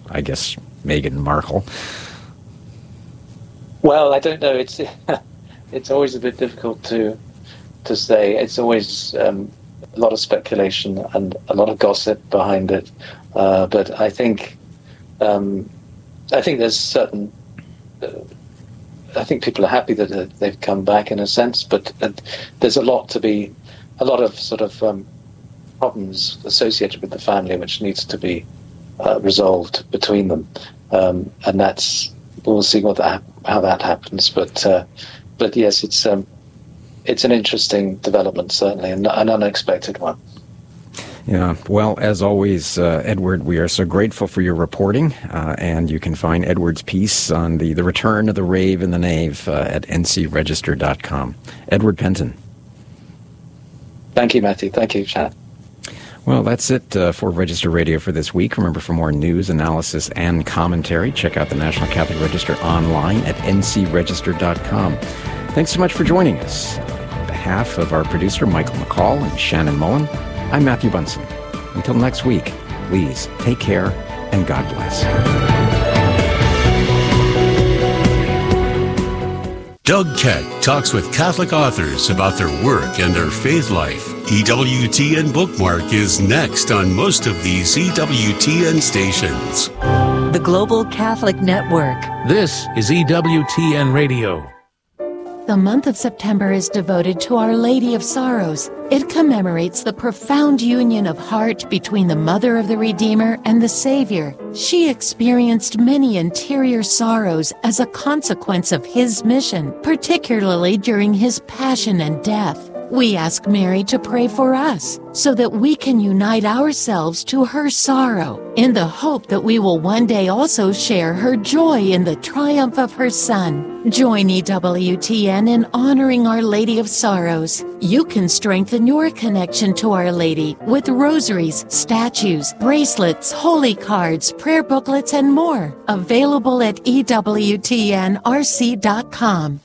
I guess, Meghan Markle? Well, I don't know. It's always a bit difficult to say. It's always a lot of speculation and a lot of gossip behind it. But I think there's certain. I think people are happy that they've come back in a sense, but there's a lot of sort of problems associated with the family which needs to be resolved between them, and we'll see how that happens. But yes, it's an interesting development, certainly, and an unexpected one. Yeah, well, as always, Edward, we are so grateful for your reporting, and you can find Edward's piece on the return of the rave and the knave at ncregister.com. Edward Penton. Thank you, Matthew. Thank you, Shannon. Well, that's it for Register Radio for this week. Remember, for more news, analysis, and commentary, check out the National Catholic Register online at ncregister.com. Thanks so much for joining us. On behalf of our producer, Michael McCall, and Shannon Mullen, I'm Matthew Bunson. Until next week, please take care and God bless. Doug Keck talks with Catholic authors about their work and their faith life. EWTN Bookmark is next on most of these EWTN stations. The Global Catholic Network. This is EWTN Radio. The month of September is devoted to Our Lady of Sorrows. It commemorates the profound union of heart between the Mother of the Redeemer and the Savior. She experienced many interior sorrows as a consequence of His mission, particularly during His passion and death. We ask Mary to pray for us so that we can unite ourselves to her sorrow in the hope that we will one day also share her joy in the triumph of her Son. Join EWTN in honoring Our Lady of Sorrows. You can strengthen your connection to Our Lady with rosaries, statues, bracelets, holy cards, prayer booklets, and more. Available at EWTNRC.com.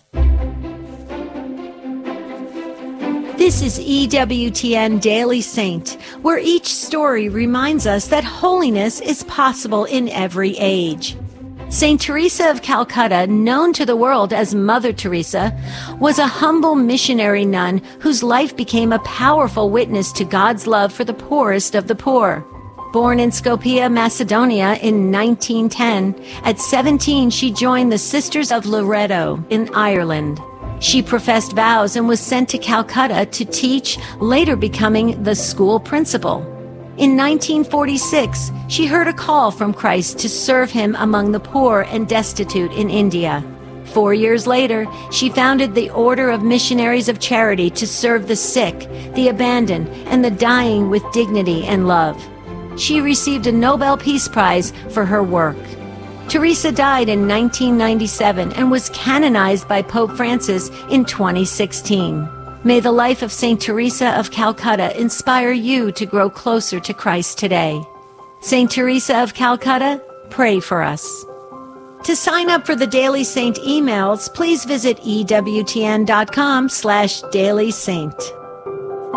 This is EWTN Daily Saint, where each story reminds us that holiness is possible in every age. Saint Teresa of Calcutta, known to the world as Mother Teresa, was a humble missionary nun whose life became a powerful witness to God's love for the poorest of the poor. Born in Skopje, Macedonia in 1910, at 17 she joined the Sisters of Loreto in Ireland. She professed vows and was sent to Calcutta to teach, later becoming the school principal. In 1946, she heard a call from Christ to serve Him among the poor and destitute in India. 4 years later, she founded the Order of Missionaries of Charity to serve the sick, the abandoned, and the dying with dignity and love. She received a Nobel Peace Prize for her work. Teresa died in 1997 and was canonized by Pope Francis in 2016. May the life of Saint Teresa of Calcutta inspire you to grow closer to Christ today. Saint Teresa of Calcutta, pray for us. To sign up for the Daily Saint emails, please visit EWTN.com/Daily Saint.